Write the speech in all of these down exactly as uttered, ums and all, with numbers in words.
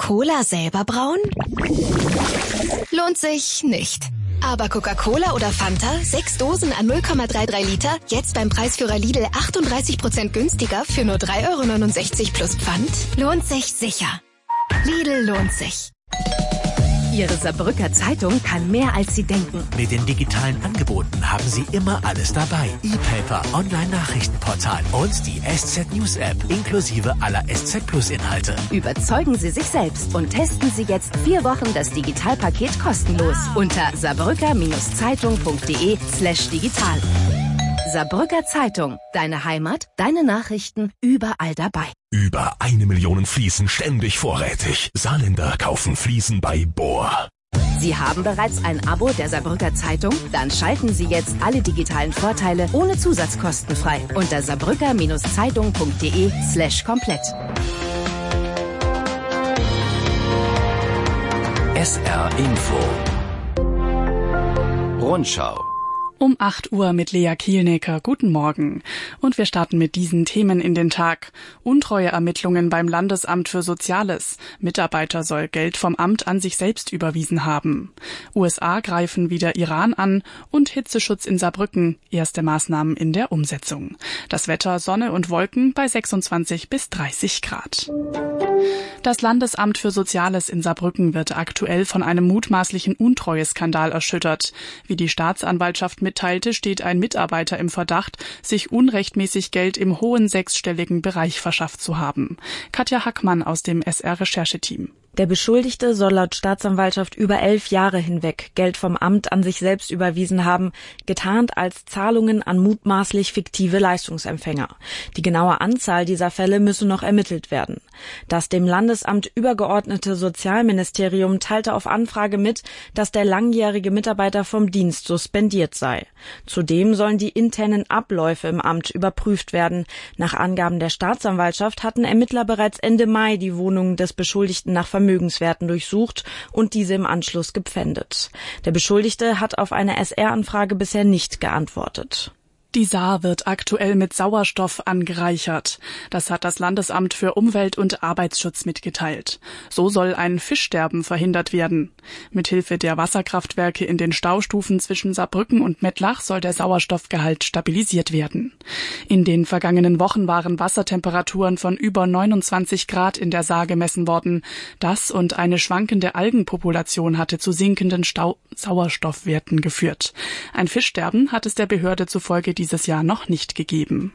Cola selber brauen? Lohnt sich nicht. Aber Coca-Cola oder Fanta, sechs Dosen an null Komma dreiunddreißig Liter, jetzt beim Preisführer Lidl achtunddreißig Prozent günstiger für nur drei Euro neunundsechzig plus Pfand? Lohnt sich sicher. Lidl lohnt sich. Ihre Saarbrücker Zeitung kann mehr, als Sie denken. Mit den digitalen Angeboten haben Sie immer alles dabei. E-Paper, Online-Nachrichtenportal und die S Z News App inklusive aller S Z Plus Inhalte. Überzeugen Sie sich selbst und testen Sie jetzt vier Wochen das Digitalpaket kostenlos unter saarbrücker-zeitung.de slash digital. Saarbrücker Zeitung. Deine Heimat, deine Nachrichten, überall dabei. Über eine Million Fliesen ständig vorrätig. Saarländer kaufen Fliesen bei Bohr. Sie haben bereits ein Abo der Saarbrücker Zeitung? Dann schalten Sie jetzt alle digitalen Vorteile ohne Zusatzkosten frei unter saarbrücker-zeitung.de slash komplett. S R Info Rundschau Um acht Uhr mit Lea Kielnecker. Guten Morgen. Und wir starten mit diesen Themen in den Tag. Untreueermittlungen beim Landesamt für Soziales. Mitarbeiter soll Geld vom Amt an sich selbst überwiesen haben. U S A greifen wieder Iran an und Hitzeschutz in Saarbrücken. Erste Maßnahmen in der Umsetzung. Das Wetter Sonne und Wolken bei sechsundzwanzig bis dreißig Grad. Das Landesamt für Soziales in Saarbrücken wird aktuell von einem mutmaßlichen Untreueskandal erschüttert. Wie die Staatsanwaltschaft mitteilte, steht ein Mitarbeiter im Verdacht, sich unrechtmäßig Geld im hohen sechsstelligen Bereich verschafft zu haben. Katja Hackmann aus dem S R-Rechercheteam. Der Beschuldigte soll laut Staatsanwaltschaft über elf Jahre hinweg Geld vom Amt an sich selbst überwiesen haben, getarnt als Zahlungen an mutmaßlich fiktive Leistungsempfänger. Die genaue Anzahl dieser Fälle müsse noch ermittelt werden. Das dem Landesamt übergeordnete Sozialministerium teilte auf Anfrage mit, dass der langjährige Mitarbeiter vom Dienst suspendiert sei. Zudem sollen die internen Abläufe im Amt überprüft werden. Nach Angaben der Staatsanwaltschaft hatten Ermittler bereits Ende Mai die Wohnung des Beschuldigten nach Vermögenswerten durchsucht und diese im Anschluss gepfändet. Der Beschuldigte hat auf eine S R-Anfrage bisher nicht geantwortet. Die Saar wird aktuell mit Sauerstoff angereichert. Das hat das Landesamt für Umwelt- und Arbeitsschutz mitgeteilt. So soll ein Fischsterben verhindert werden. Mithilfe der Wasserkraftwerke in den Staustufen zwischen Saarbrücken und Mettlach soll der Sauerstoffgehalt stabilisiert werden. In den vergangenen Wochen waren Wassertemperaturen von über neunundzwanzig Grad in der Saar gemessen worden. Das und eine schwankende Algenpopulation hatte zu sinkenden Stau- Sauerstoffwerten geführt. Ein Fischsterben hat es der Behörde zufolge dieses Jahr noch nicht gegeben.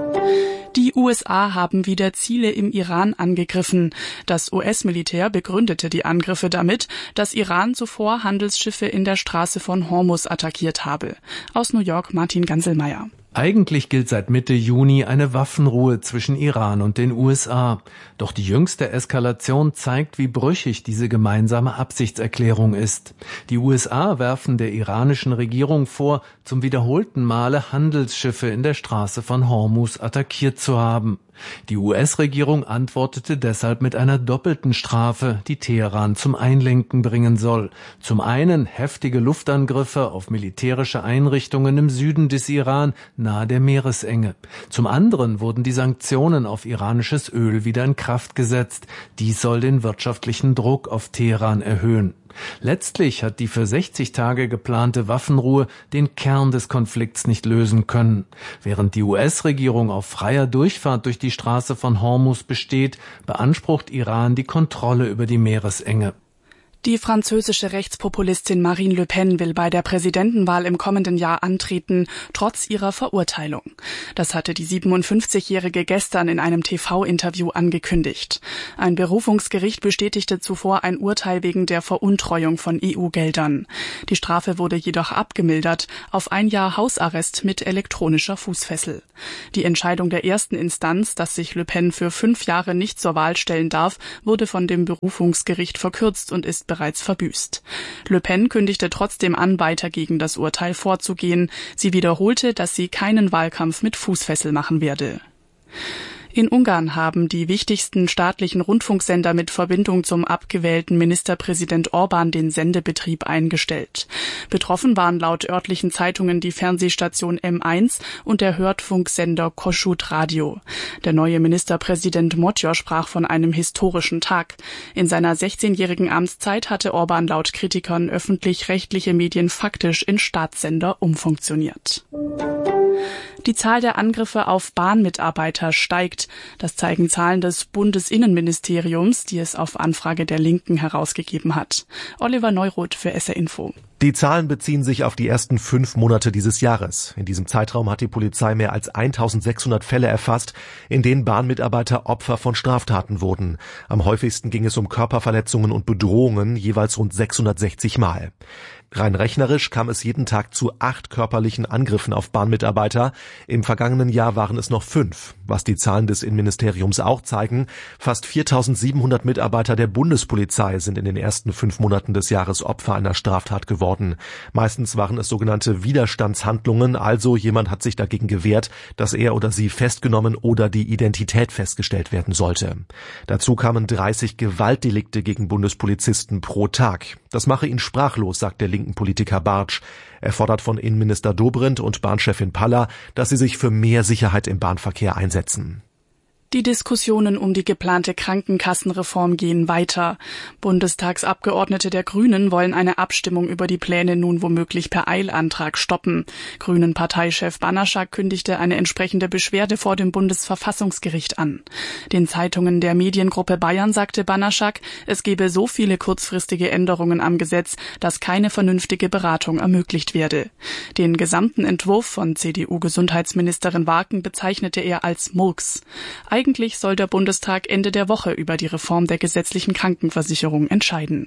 Die U S A haben wieder Ziele im Iran angegriffen. Das U S-Militär begründete die Angriffe damit, dass Iran zuvor Handelsschiffe in der Straße von Hormuz attackiert habe. Aus New York Martin Ganselmeier. Eigentlich gilt seit Mitte Juni eine Waffenruhe zwischen Iran und den U S A. Doch die jüngste Eskalation zeigt, wie brüchig diese gemeinsame Absichtserklärung ist. Die U S A werfen der iranischen Regierung vor, zum wiederholten Male Handelsschiffe in der Straße von Hormuz attackiert zu haben. Die U S-Regierung antwortete deshalb mit einer doppelten Strafe, die Teheran zum Einlenken bringen soll. Zum einen heftige Luftangriffe auf militärische Einrichtungen im Süden des Iran, nahe der Meeresenge. Zum anderen wurden die Sanktionen auf iranisches Öl wieder in Kraft gesetzt. Dies soll den wirtschaftlichen Druck auf Teheran erhöhen. Letztlich hat die für sechzig Tage geplante Waffenruhe den Kern des Konflikts nicht lösen können. Während die U S-Regierung auf freier Durchfahrt durch die Straße von Hormuz besteht, beansprucht Iran die Kontrolle über die Meeresenge. Die französische Rechtspopulistin Marine Le Pen will bei der Präsidentenwahl im kommenden Jahr antreten, trotz ihrer Verurteilung. Das hatte die siebenundfünfzigjährige gestern in einem T V-Interview angekündigt. Ein Berufungsgericht bestätigte zuvor ein Urteil wegen der Veruntreuung von E U-Geldern. Die Strafe wurde jedoch abgemildert auf ein Jahr Hausarrest mit elektronischer Fußfessel. Die Entscheidung der ersten Instanz, dass sich Le Pen für fünf Jahre nicht zur Wahl stellen darf, wurde von dem Berufungsgericht verkürzt und ist bereits verbüßt. Le Pen kündigte trotzdem an, weiter gegen das Urteil vorzugehen. Sie wiederholte, dass sie keinen Wahlkampf mit Fußfessel machen werde. In Ungarn haben die wichtigsten staatlichen Rundfunksender mit Verbindung zum abgewählten Ministerpräsident Orban den Sendebetrieb eingestellt. Betroffen waren laut örtlichen Zeitungen die Fernsehstation M eins und der Hörfunksender Kossuth Radio. Der neue Ministerpräsident Magyar sprach von einem historischen Tag. In seiner sechzehnjährigen Amtszeit hatte Orban laut Kritikern öffentlich-rechtliche Medien faktisch in Staatssender umfunktioniert. Die Zahl der Angriffe auf Bahnmitarbeiter steigt. Das zeigen Zahlen des Bundesinnenministeriums, die es auf Anfrage der Linken herausgegeben hat. Oliver Neuroth für S R Info. Die Zahlen beziehen sich auf die ersten fünf Monate dieses Jahres. In diesem Zeitraum hat die Polizei mehr als eintausendsechshundert Fälle erfasst, in denen Bahnmitarbeiter Opfer von Straftaten wurden. Am häufigsten ging es um Körperverletzungen und Bedrohungen, jeweils rund sechshundertsechzig Mal. Rein rechnerisch kam es jeden Tag zu acht körperlichen Angriffen auf Bahnmitarbeiter. Im vergangenen Jahr waren es noch fünf. Was die Zahlen des Innenministeriums auch zeigen, fast viertausendsiebenhundert Mitarbeiter der Bundespolizei sind in den ersten fünf Monaten des Jahres Opfer einer Straftat geworden. Meistens waren es sogenannte Widerstandshandlungen, also jemand hat sich dagegen gewehrt, dass er oder sie festgenommen oder die Identität festgestellt werden sollte. Dazu kamen dreißig Gewaltdelikte gegen Bundespolizisten pro Tag. Das mache ihn sprachlos, sagt der linken Politiker Bartsch. Er fordert von Innenminister Dobrindt und Bahnchefin Paller, dass sie sich für mehr Sicherheit im Bahnverkehr einsetzen. Die Diskussionen um die geplante Krankenkassenreform gehen weiter. Bundestagsabgeordnete der Grünen wollen eine Abstimmung über die Pläne nun womöglich per Eilantrag stoppen. Grünen-Parteichef Banaschak kündigte eine entsprechende Beschwerde vor dem Bundesverfassungsgericht an. Den Zeitungen der Mediengruppe Bayern sagte Banaschak, es gebe so viele kurzfristige Änderungen am Gesetz, dass keine vernünftige Beratung ermöglicht werde. Den gesamten Entwurf von C D U-Gesundheitsministerin Warken bezeichnete er als Murks. Eigentlich soll der Bundestag Ende der Woche über die Reform der gesetzlichen Krankenversicherung entscheiden.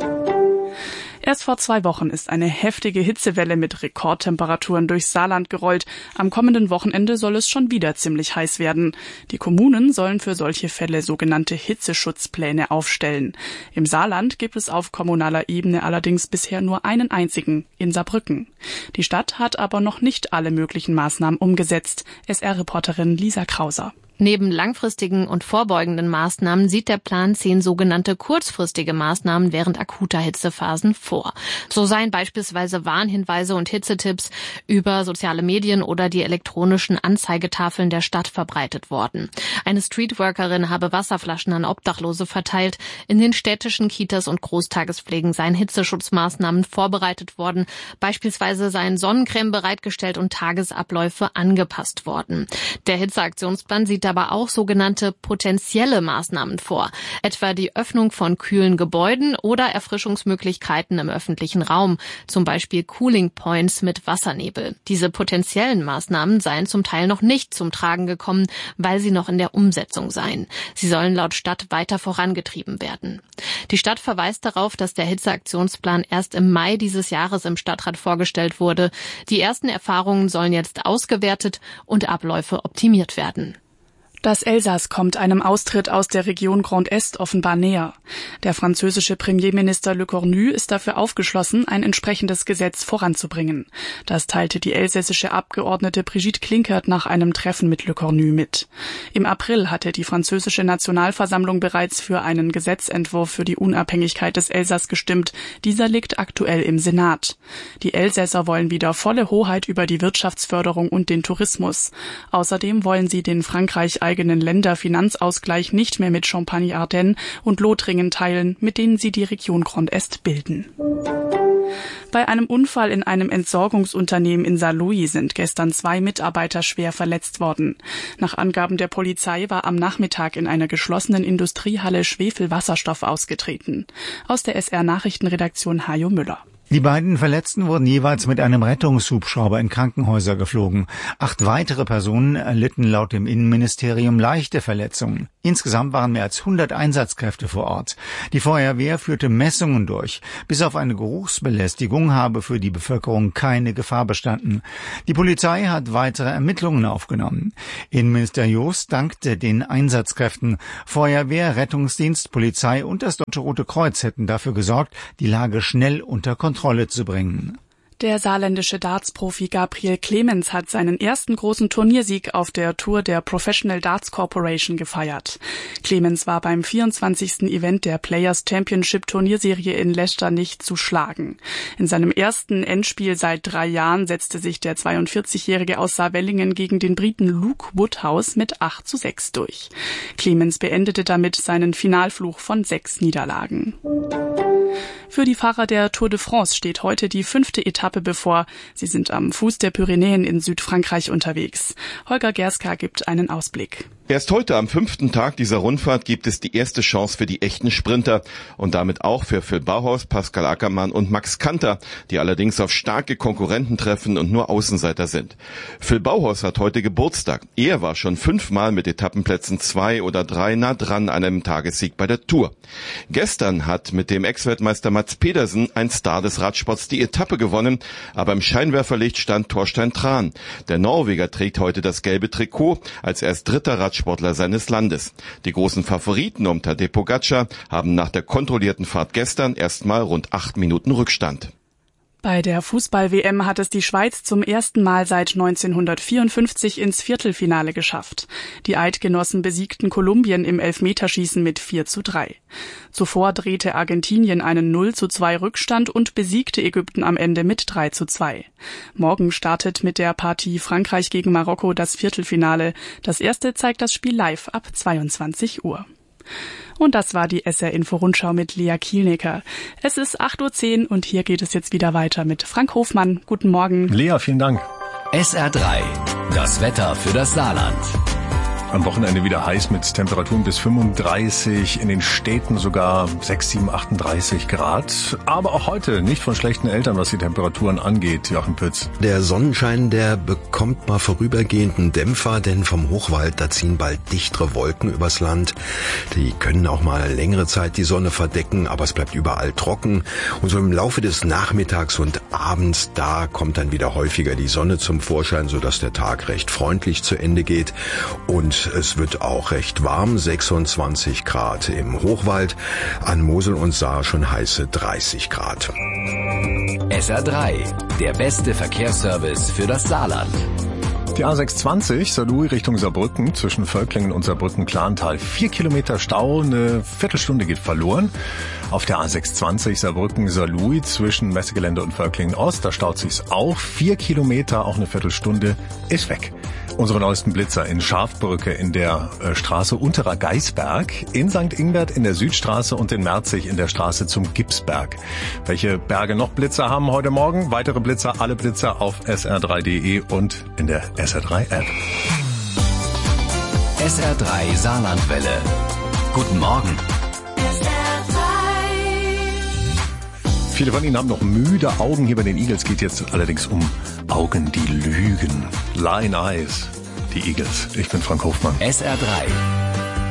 Erst vor zwei Wochen ist eine heftige Hitzewelle mit Rekordtemperaturen durchs Saarland gerollt. Am kommenden Wochenende soll es schon wieder ziemlich heiß werden. Die Kommunen sollen für solche Fälle sogenannte Hitzeschutzpläne aufstellen. Im Saarland gibt es auf kommunaler Ebene allerdings bisher nur einen einzigen, in Saarbrücken. Die Stadt hat aber noch nicht alle möglichen Maßnahmen umgesetzt. S R-Reporterin Lisa Krauser. Neben langfristigen und vorbeugenden Maßnahmen sieht der Plan zehn sogenannte kurzfristige Maßnahmen während akuter Hitzephasen vor. So seien beispielsweise Warnhinweise und Hitzetipps über soziale Medien oder die elektronischen Anzeigetafeln der Stadt verbreitet worden. Eine Streetworkerin habe Wasserflaschen an Obdachlose verteilt. In den städtischen Kitas und Großtagespflegen seien Hitzeschutzmaßnahmen vorbereitet worden. Beispielsweise seien Sonnencreme bereitgestellt und Tagesabläufe angepasst worden. Der Hitzeaktionsplan sieht aber auch sogenannte potenzielle Maßnahmen vor, etwa die Öffnung von kühlen Gebäuden oder Erfrischungsmöglichkeiten im öffentlichen Raum, zum Beispiel Cooling Points mit Wassernebel. Diese potenziellen Maßnahmen seien zum Teil noch nicht zum Tragen gekommen, weil sie noch in der Umsetzung seien. Sie sollen laut Stadt weiter vorangetrieben werden. Die Stadt verweist darauf, dass der Hitzeaktionsplan erst im Mai dieses Jahres im Stadtrat vorgestellt wurde. Die ersten Erfahrungen sollen jetzt ausgewertet und Abläufe optimiert werden. Das Elsass kommt einem Austritt aus der Region Grand Est offenbar näher. Der französische Premierminister Le Cornu ist dafür aufgeschlossen, ein entsprechendes Gesetz voranzubringen. Das teilte die elsässische Abgeordnete Brigitte Klinkert nach einem Treffen mit Le Cornu mit. Im April hatte die französische Nationalversammlung bereits für einen Gesetzentwurf für die Unabhängigkeit des Elsass gestimmt. Dieser liegt aktuell im Senat. Die Elsässer wollen wieder volle Hoheit über die Wirtschaftsförderung und den Tourismus. Außerdem wollen sie den Frankreich eigenen Länderfinanzausgleich nicht mehr mit Champagne-Ardenne und Lothringen teilen, mit denen sie die Region Grand Est bilden. Bei einem Unfall in einem Entsorgungsunternehmen in Saarlouis sind gestern zwei Mitarbeiter schwer verletzt worden. Nach Angaben der Polizei war am Nachmittag in einer geschlossenen Industriehalle Schwefelwasserstoff ausgetreten. Aus der S R-Nachrichtenredaktion Hajo Müller. Die beiden Verletzten wurden jeweils mit einem Rettungshubschrauber in Krankenhäuser geflogen. Acht weitere Personen erlitten laut dem Innenministerium leichte Verletzungen. Insgesamt waren mehr als hundert Einsatzkräfte vor Ort. Die Feuerwehr führte Messungen durch. Bis auf eine Geruchsbelästigung habe für die Bevölkerung keine Gefahr bestanden. Die Polizei hat weitere Ermittlungen aufgenommen. Innenminister Jost dankte den Einsatzkräften. Feuerwehr, Rettungsdienst, Polizei und das Deutsche Rote Kreuz hätten dafür gesorgt, die Lage schnell unter Kontrolle zu bringen. Der saarländische Darts-Profi Gabriel Clemens hat seinen ersten großen Turniersieg auf der Tour der Professional Darts Corporation gefeiert. Clemens war beim vierundzwanzigsten Event der Players Championship Turnierserie in Leicester nicht zu schlagen. In seinem ersten Endspiel seit drei Jahren setzte sich der zweiundvierzigjährige aus Saarwellingen gegen den Briten Luke Woodhouse mit acht zu sechs durch. Clemens beendete damit seinen Finalfluch von sechs Niederlagen. Für die Fahrer der Tour de France steht heute die fünfte Etappe bevor. Sie sind am Fuß der Pyrenäen in Südfrankreich unterwegs. Holger Gerska gibt einen Ausblick. Erst heute am fünften Tag dieser Rundfahrt gibt es die erste Chance für die echten Sprinter und damit auch für Phil Bauhaus, Pascal Ackermann und Max Kanter, die allerdings auf starke Konkurrenten treffen und nur Außenseiter sind. Phil Bauhaus hat heute Geburtstag. Er war schon fünfmal mit Etappenplätzen zwei oder drei nah dran an einem Tagessieg bei der Tour. Gestern hat mit dem Ex-Weltmeister Mats Pedersen ein Star des Radsports die Etappe gewonnen, aber im Scheinwerferlicht stand Thorstein Tran. Der Norweger trägt heute das gelbe Trikot als erst dritter Radsportler Sportler seines Landes. Die großen Favoriten um Tadej Pogačar haben nach der kontrollierten Fahrt gestern erstmal rund acht Minuten Rückstand. Bei der Fußball-W M hat es die Schweiz zum ersten Mal seit neunzehnhundertvierundfünfzig ins Viertelfinale geschafft. Die Eidgenossen besiegten Kolumbien im Elfmeterschießen mit vier zu drei. Zuvor drehte Argentinien einen null zu zwei Rückstand und besiegte Ägypten am Ende mit drei zu zwei. Morgen startet mit der Partie Frankreich gegen Marokko das Viertelfinale. Das erste zeigt das Spiel live ab zweiundzwanzig Uhr. Und das war die S R-Info-Rundschau mit Lea Kielnecker. Es ist acht Uhr zehn und hier geht es jetzt wieder weiter mit Frank Hofmann. Guten Morgen. Lea, vielen Dank. S R drei, das Wetter für das Saarland. Am Wochenende wieder heiß mit Temperaturen bis fünfunddreißig, in den Städten sogar sechs, sieben, achtunddreißig Grad. Aber auch heute nicht von schlechten Eltern, was die Temperaturen angeht, Joachim Pütz. Der Sonnenschein, der bekommt mal vorübergehend einen Dämpfer, denn vom Hochwald, da ziehen bald dichtere Wolken übers Land. Die können auch mal längere Zeit die Sonne verdecken, aber es bleibt überall trocken. Und so im Laufe des Nachmittags und Abends, da kommt dann wieder häufiger die Sonne zum Vorschein, sodass der Tag recht freundlich zu Ende geht. Und es wird auch recht warm, sechsundzwanzig Grad im Hochwald, an Mosel und Saar schon heiße dreißig Grad. S R drei, der beste Verkehrsservice für das Saarland. Die A sechshundertzwanzig, Saarlouis Richtung Saarbrücken, zwischen Völklingen und Saarbrücken-Klantal. Vier Kilometer Stau, eine Viertelstunde geht verloren. Auf der A sechshundertzwanzig Saarbrücken-Saarlouis zwischen Messegelände und Völklingen-Ost, da staut sich's auch. Vier Kilometer, auch eine Viertelstunde, ist weg. Unsere neuesten Blitzer in Schafbrücke in der äh, Straße Unterer Geisberg, in Sankt Ingbert in der Südstraße und in Merzig in der Straße zum Gipsberg. Welche Berge noch Blitzer haben heute Morgen? Weitere Blitzer, alle Blitzer auf S R drei Punkt de und in der S R drei App. S R drei Saarlandwelle. Guten Morgen. Viele von Ihnen haben noch müde Augen. Hier bei den Eagles geht jetzt allerdings um Augen, die lügen. Lying Eyes, die Eagles. Ich bin Frank Hofmann. S R drei.